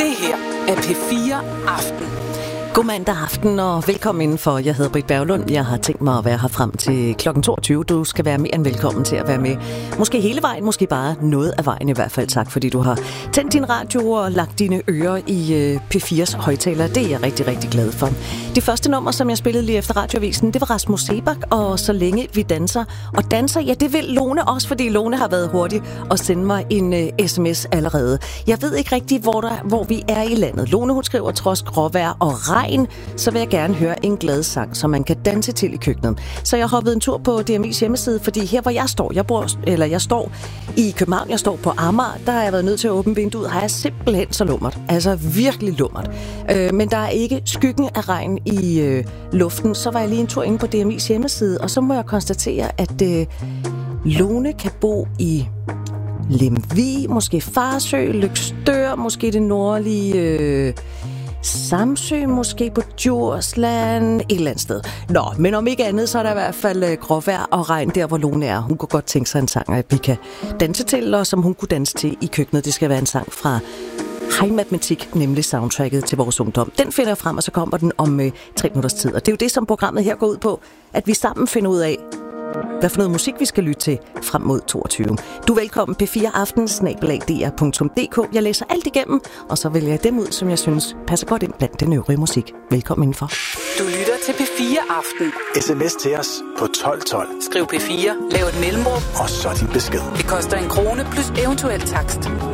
Det her er P4 Aften. God mandag aften og velkommen indenfor. Jeg hedder Britt Berglund. Jeg har tænkt mig at være her frem til kl. 22. Du skal være mere end velkommen til at være med. Måske hele vejen, måske bare noget af vejen i hvert fald. Tak fordi du har tændt din radio og lagt dine ører i P4's højtaler. Det er jeg rigtig, rigtig glad for. Det første nummer, som jeg spillede lige efter radioavisen, det var Rasmus Seebach og Så længe vi danser. Og danser, ja, det vil Lone også, fordi Lone har været hurtig og sende mig en sms allerede. Jeg ved ikke rigtig, hvor vi er i landet. Lone, hun skriver, trods gråvejr og regn, så vil jeg gerne høre en glad sang, som man kan danse til i køkkenet. Så jeg hoppede en tur på DMI's hjemmeside, fordi her hvor jeg står, jeg står i København, jeg står på Amager, der har jeg været nødt til at åbne vinduet, har jeg simpelthen så lummert. Altså virkelig lummert. Men der er ikke skyggen af regn i luften. Så var jeg lige en tur inde på DMI's hjemmeside, og så må jeg konstatere, at Lone kan bo i Lemvig, måske Farsø, Løgstør, måske det nordlige Samsø, måske på Djursland, et eller andet sted. Nå, men om ikke andet, så er der i hvert fald gråvejr og regn der, hvor Lone er. Hun kunne godt tænke sig en sang, at vi kan danse til, og som hun kunne danse til i køkkenet. Det skal være en sang fra Hej Matematik, nemlig soundtracket til vores ungdom. Den finder jeg frem, og så kommer den om 3 minutters tid. Og det er jo det, som programmet her går ud på, at vi sammen finder ud af, hvad for noget musik vi skal lytte til frem mod 22. Du er velkommen p4aften@dr.dk. Jeg læser alt igennem, og så vælger jeg dem ud, som jeg synes passer godt ind blandt den øvrige musik. Velkommen indenfor. Du lytter til P4 Aften. SMS til os på 1212. Skriv P4, lav et mellemrum, og så din besked. Det koster 1 krone plus eventuel takst.